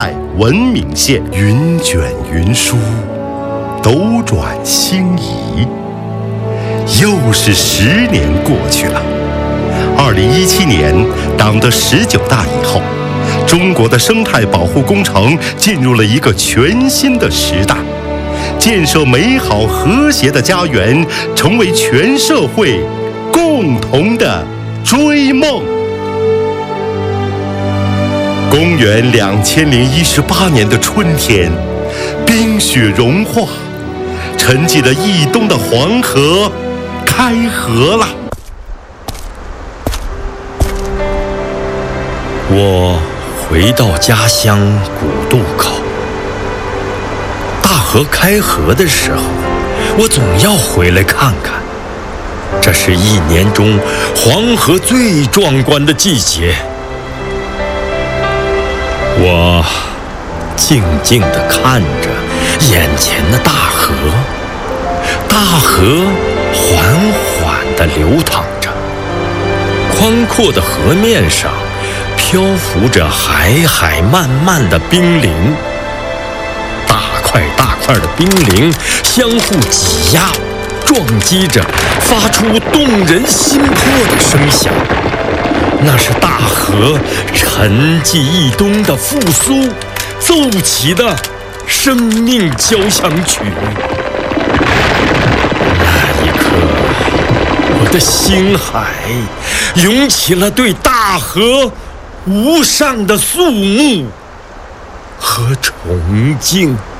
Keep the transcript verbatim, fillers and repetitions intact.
文明线，云卷云舒，斗转星移。又是十年过去了。二零一七年，党的十九大以后，中国的生态保护工程进入了一个全新的时代，建设美好和谐的家园，成为全社会共同的追梦。公元两千零一十八年的春天，冰雪融化，沉寂了一冬的黄河开河了。 我回到家乡古渡口，大河开河的时候，我总要回来看看。这是一年中黄河最壮观的季节。我静静地看着眼前的大河，大河缓缓地流淌着，宽阔的河面上漂浮着海海漫漫的冰凌，大块大块的冰凌相互挤压，撞击着，发出动人心魄的声响。那是大河沉寂一冬的复苏奏起的生命交响曲。那一刻，我的心海涌起了对大河无上的肃穆和崇敬。